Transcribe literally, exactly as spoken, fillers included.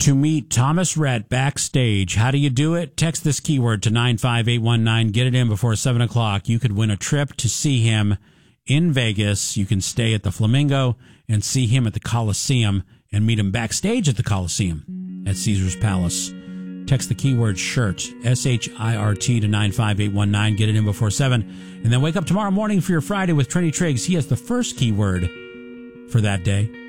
to meet Thomas Rhett backstage. How do you do it? Text this keyword to nine five eight one nine. Get it in before seven o'clock. You could win a trip to see him in Vegas. You can stay at the Flamingo and see him at the Coliseum and meet him backstage at the Coliseum at Caesar's Palace. Text the keyword shirt, S H I R T, to nine five eight one nine. Get it in before seven. And then wake up tomorrow morning for your Friday with Trendy Triggs. He has the first keyword for that day.